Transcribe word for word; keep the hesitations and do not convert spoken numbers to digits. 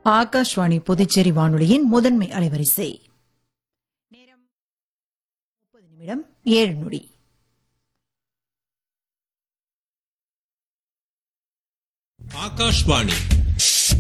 ஆகாஷ்வாணி புதுச்சேரி வானொலியின் முதன்மை அலைவரிசை. நேரம் முப்பது நிமிடம் ஏழு நொடி. ஆகாஷ்வாணி